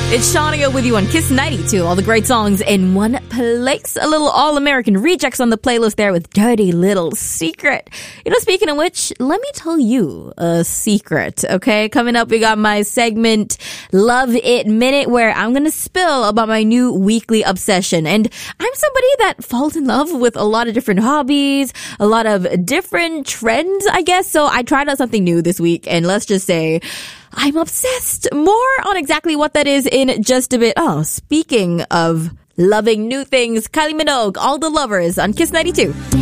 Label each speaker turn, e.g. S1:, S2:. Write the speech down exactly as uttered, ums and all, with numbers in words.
S1: It's Shania with you on Kiss ninety-two. All the great songs in one place. A little All-American Rejects on the playlist there with Dirty Little Secret. You know, speaking of which, let me tell you a secret, okay? Coming up, we got my segment Love It Minute, where I'm going to spill about my new weekly obsession. And I'm somebody that falls in love with a lot of different hobbies, a lot of different trends, I guess. So I tried out something new this week, and let's just say I'm obsessed. More on exactly what that is in just a bit. Oh, speaking of loving new things, Kylie Minogue, All the Lovers on Kiss ninety-two.